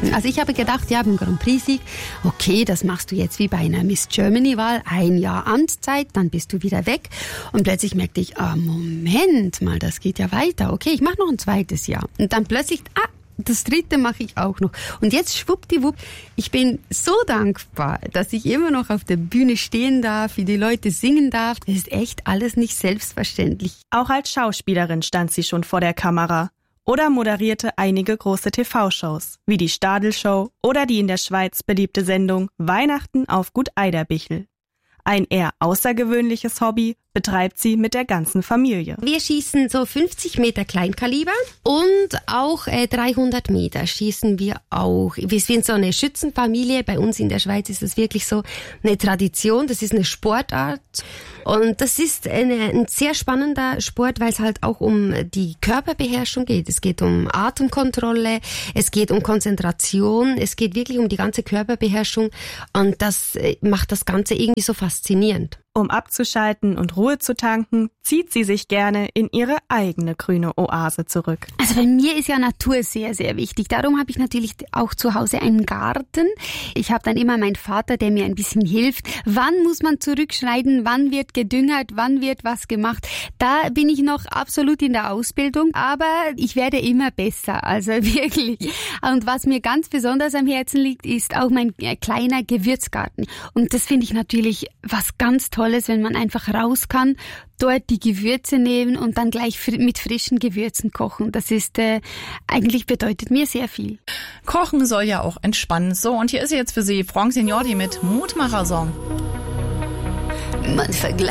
Also ich habe gedacht, ja, beim Grand Prix-Sieg, okay, das machst du jetzt wie bei einer Miss Germany-Wahl, 1 Jahr Amtszeit, dann bist du wieder weg. Und plötzlich merkte ich, Moment mal, das geht ja weiter. Okay, ich mache noch ein 2. Jahr. Und dann plötzlich, das 3. mache ich auch noch. Und jetzt schwuppdiwupp, ich bin so dankbar, dass ich immer noch auf der Bühne stehen darf, wie die Leute singen darf. Das ist echt alles nicht selbstverständlich. Auch als Schauspielerin stand sie schon vor der Kamera oder moderierte einige große TV-Shows, wie die Stadel-Show oder die in der Schweiz beliebte Sendung Weihnachten auf Gut Eiderbichel. Ein eher außergewöhnliches Hobby betreibt sie mit der ganzen Familie. Wir schießen so 50 Meter Kleinkaliber und auch 300 Meter schießen wir auch. Wir sind so eine Schützenfamilie. Bei uns in der Schweiz ist das wirklich so eine Tradition. Das ist eine Sportart. Und das ist ein sehr spannender Sport, weil es halt auch um die Körperbeherrschung geht. Es geht um Atemkontrolle, es geht um Konzentration, es geht wirklich um die ganze Körperbeherrschung. Und das macht das Ganze irgendwie so faszinierend. Um abzuschalten und Ruhe zu tanken, zieht sie sich gerne in ihre eigene grüne Oase zurück. Also bei mir ist ja Natur sehr, sehr wichtig. Darum habe ich natürlich auch zu Hause einen Garten. Ich habe dann immer meinen Vater, der mir ein bisschen hilft. Wann muss man zurückschneiden? Wann wird gedüngert? Wann wird was gemacht? Da bin ich noch absolut in der Ausbildung, aber ich werde immer besser, also wirklich. Und was mir ganz besonders am Herzen liegt, ist auch mein kleiner Gewürzgarten. Und das finde ich natürlich was ganz Tolles, wenn man einfach raus kann, dort die Gewürze nehmen und dann gleich mit frischen Gewürzen kochen. Das ist eigentlich bedeutet mir sehr viel. Kochen soll ja auch entspannen. So, und hier ist jetzt für Sie Franck Signordi mit Mutmacher-Song. Man vergleicht